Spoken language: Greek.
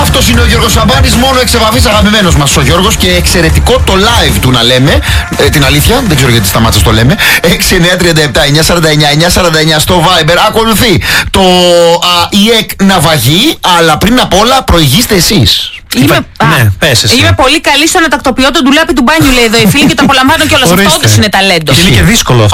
Αυτός είναι ο Γιώργος Σαμπάνης, μόνο εξεβαφής αγαπημένος μας ο Γιώργος και εξαιρετικό το live του να λέμε. Την αλήθεια, δεν ξέρω γιατί σταμάτησα το λέμε. 6937-949-949 στο Viber. Ακολουθεί το ΙΕΚ ναυαγή, αλλά πριν απ' όλα προηγήστε εσείς. Είμαι πολύ καλή στο να τακτοποιώ τον ντουλάπι του μπάνιου, λέει εδώ η φίλη, και το απολαμβάνω κιόλας. Αυτό όντως είναι ταλέντο. Είναι και δύσκολο.